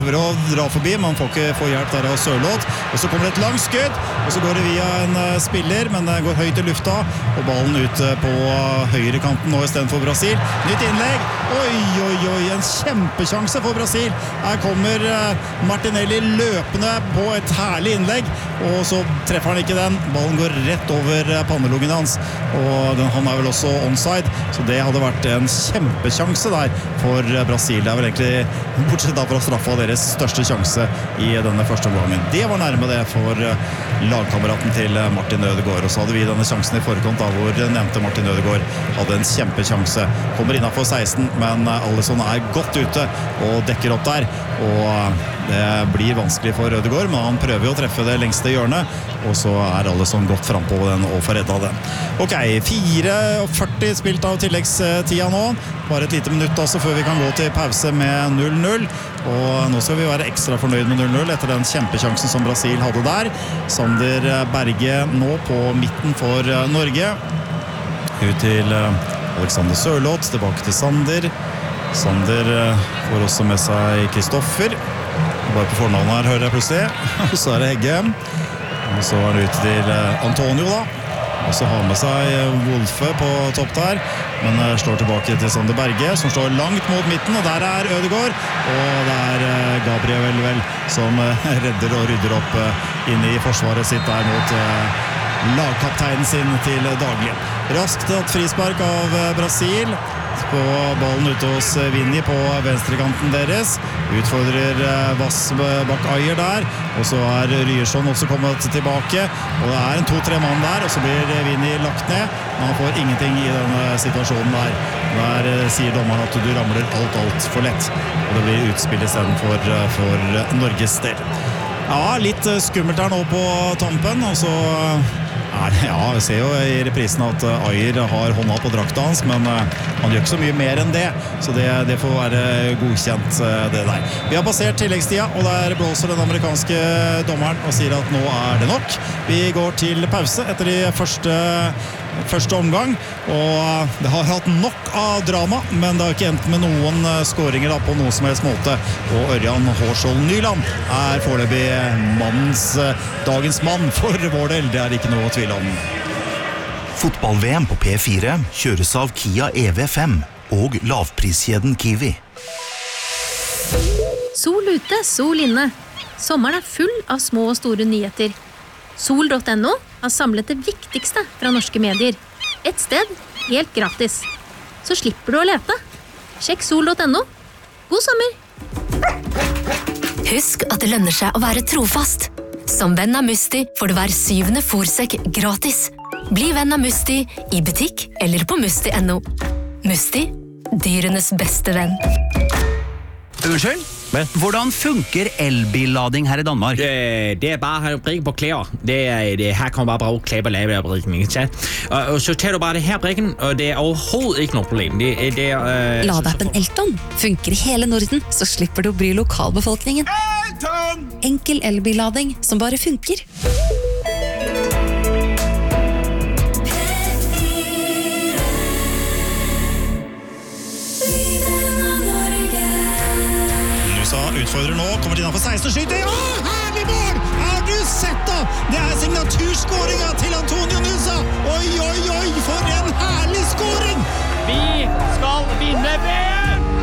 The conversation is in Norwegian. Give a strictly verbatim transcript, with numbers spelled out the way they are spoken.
For å dra forbi, man får ikke få hjelp der av Sørloth, og så kommer det et langt skudd, og så går det via en uh, spiller, men det går høyt i lufta, og ballen ut uh, på uh, høyre kanten nå i stedet for Brasil. Nytt innlegg, oi, oi, oi, en kjempesjanse for Brasil. Her kommer uh, Martinelli løpende på et herlig innlegg, og så treffer han ikke den. Ballen går rett over uh, pannelungen hans, og den, han er vel også onside, så det hadde vært en kjempesjanse der for uh, Brasil. Det er vel egentlig, bortsett da fra straffa deres største sjanse i denne første omgangen. Det var nærme det for lagkameraten til Martin Ødegaard, og så hadde vi denne sjansen i forkant da, hvor nevnte Martin Ødegaard hadde en kjempesjanse. Kommer innenfor seksten, men Alisson er godt ute og dekker opp der, og det blir vanskelig for Ødegaard, men han prøver jo å treffe det lengste hjørnet, og så er Alisson godt frem på den og får redda den. Ok, fire førti spilt av tilleggstida nå, bare et lite minutt altså før vi kan gå til pause med null null, og nå skal vi være ekstra fornøyd med null null etter den kjempesjansen som Brasil hadde der. Sander Berge nå på midten for Norge. Ut til Alexander Sørloth, tilbake til Sander. Sander får også med seg Kristoffer. Bare på fornavnet her hører jeg plutselig. Og så er det Hegge. Og så er det ut til Antonio da. Og så har med seg Wolfe på topp der, men slår tilbake til Sander Berge, som står langt mot midten, og der er Ødegaard, og det er Gabriel vel, som redder og rydder opp inn i forsvaret sitt der mot lagkapteinen sin til daglig. Raskt tatt frispark av Brasil, på ballen ute hos Vinny på venstrekanten deres. Utfordrer Vass bak Ayer der, og så er Ryerson også kommet tilbake, og det er en to-tre mann der, og så blir Vinny lagt ned, men han får ingenting i denne situasjonen der. Der sier dommeren at du ramler alt, alt for lett, og det blir utspill i stedet for, for Norges del. Ja, litt skummelt her nå på tampen, og så er det, ja, jeg ser jo i reprisen at Ayer har hånda på drakta hans, men han gjør ikke så mye mer enn det, så det, det får være godkjent det der. Vi har passert tilleggstida, og der blåser den amerikanske dommeren og sier at nå er det nok. Vi går til pause etter de første, første omgang, og det har hatt nok av drama, men det har ikke endt med noen skåringer da, på noen som helst måte, og Ørjan Hårskjold Nyland er foreløpig mannens, dagens mann for vår del, det er ikke noe tvil om. Fotball-V M på P fire kjøres av Kia E V fem og lavpriskjeden Kiwi. Sol ute, sol inne. Sommeren er full av små og store nyheter. Sol punktum no har samlet det viktigste fra norske medier. Et sted, helt gratis. Så slipper du å lete. Sjekk sol punktum no. God sommer! Husk at det lønner seg å være trofast. Som venn av Musti får du hver syvende fôrsekk gratis. Bli venn av Musti i butikk eller på musti punktum no. Musti, dyrenes beste venn. Unnskyld? Men? Hvordan funker elbillading her i Danmark? Det, det er bare at brikke på klær. Det er, det, her kan man bare bruge klær på lave af brikken, ikke sant? Og, og så tager du bare det her brikken, og det er overhovedet ikke noe problem. Det, det er, øh, Ladappen Elton funker i hele Norden, så slipper du å bry lokalbefolkningen. Elton! Enkel elbillading som bare funker. Utfordrer nå, kommer til innenfor seksten og skyter. Å, herlig mål! Har du sett da? Det er signaturskåringen til Antonio Nusa. Oi, oi, oi, for en herlig skåring! Vi skal vinne V M!